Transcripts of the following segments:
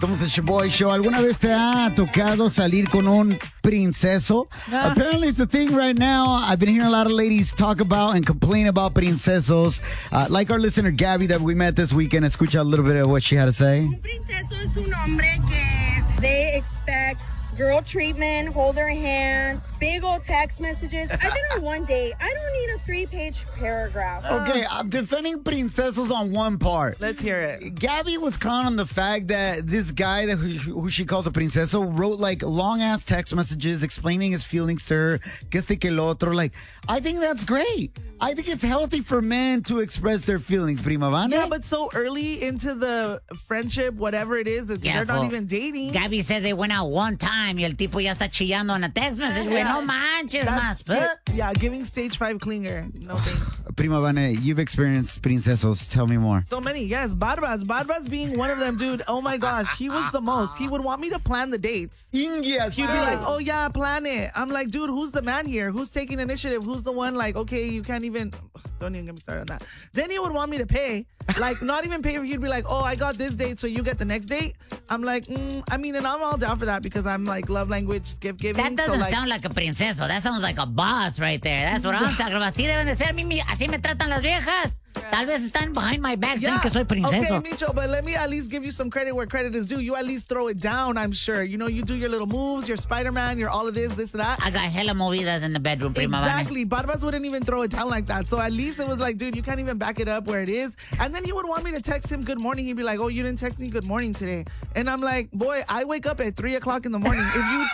Somos el Shaboy Show. ¿Alguna vez te ha tocado salir con un princeso? Apparently it's a thing right now. I've been hearing a lot of ladies talk about and complain about princesos. Like our listener Gabby that we met this weekend. Escucha a little bit of what she had to say. Un princeso es un hombre que they expect girl treatment, hold their hand, big old text messages. I've been on one date. I don't need a 3-page paragraph. Okay, I'm defending princesos on one part. Let's hear it. Gabby was caught on the fact that this guy who she calls a princeso wrote like long ass text messages explaining his feelings to her. Que este que el otro. Like, I think that's great. I think it's healthy for men to express their feelings, prima vane. Yeah, but so early into the friendship, whatever it is, they're not even dating. Gabby said they went out one time y el tipo ya está chillando en a text message, güey. No manches, más. Yeah, giving stage 5 clinger. No thanks. Prima vane, you've experienced princesos. Tell me more. So many, yes. Barbas being one of them, dude. Oh my gosh, he was the most. He would want me to plan the dates. Indias. He'd be like, oh yeah, plan it. I'm like, dude, who's the man here? Who's taking initiative? Who's the one like, okay, you can't even, don't even get me started on that. Then he would want me to pay. Like, not even pay. He'd be like, oh, I got this date, so you get the next date. I'm like, I mean, and I'm all down for that because I'm like love language, gift giving. That doesn't sound like a princeso. That sounds like a boss right there. That's what I'm talking about. Así deben de ser, Mimi. Así me tratan las viejas. Tal vez están behind my back saying que soy princeso. Okay, Micho, but let me at least give you some credit where credit is due. You at least throw it down, I'm sure. You know, you do your little moves, your Spider-Man, your all of this, that. I got hella movidas in the bedroom, prima vane. Exactly. Barbas wouldn't even throw it down like that. So at least it was like, dude, you can't even back it up where it is. And then he would want me to text him good morning. He'd be like, oh, you didn't text me good morning today. And I'm like, boy, I wake up at 3 o'clock in the morning.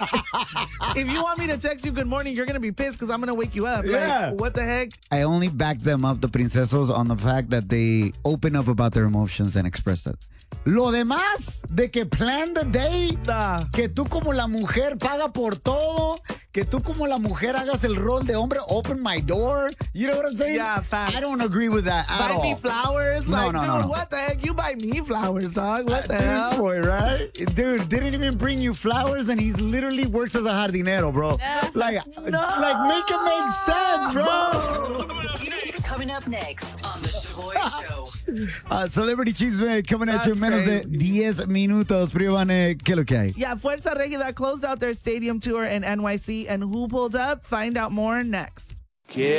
If you want me to text you good morning, you're going to be pissed because I'm going to wake you up. Yeah. Like, what the heck? I only back them up, the princesos, on the fact that they open up about their emotions and express it. Lo demás, de que plan the day, que tú como la mujer paga por todo, que tú como la mujer hagas el rol de hombre, open my door. You know what I'm saying? Yeah, facts. I don't agree with that at all. Buy me flowers? No, Like, no, dude, no. what the heck? You buy me flowers, dog. What the This hell? boy, right? Dude, didn't even bring you flowers and he's literally works as a jardinero, bro. Like, make it make sense, bro. Coming up next on The Shaboy Show. Celebrity Chisme coming at you in That's menos de 10 minutos. Privane, ¿qué es lo que hay? Yeah, Fuerza Regida closed out their stadium tour in NYC, and who pulled up? Find out more next.